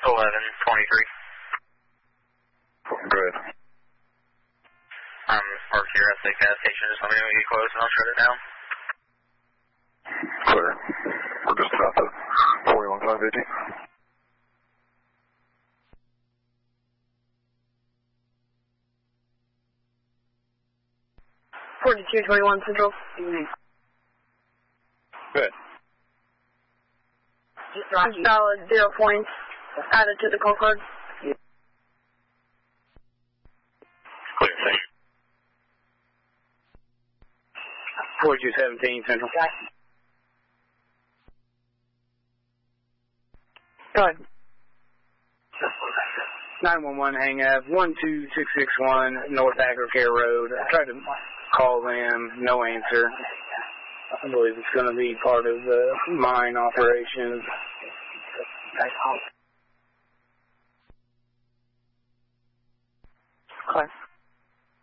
1123. Go ahead. I'm parked here at the gas station. Just let me know when you get close and I'll shut it down. Clear. We're just about to 41550. 4221 Central. Good. Valid 0 points added to the call card. Clear, thank you. 4217 Central. Go ahead. 911 hang up, 12661 North Agricare Road. I tried to call them, no answer. I believe it's going to be part of the mine operations. Okay.